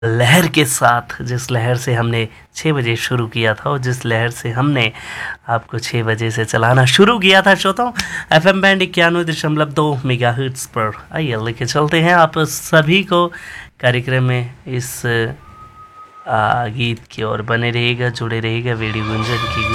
लहर के साथ, जिस लहर से हमने 6 बजे शुरू किया था और जिस लहर से हमने आपको 6 बजे से चलाना शुरू किया था श्रोताओं, FM बैंड 91.2 मेगाहर्ट्ज पर। आइए लेके चलते हैं आप सभी को कार्यक्रम में इस गीत की ओर। बने रहिएगा, जुड़े रहिएगा रेडियो गुंजन की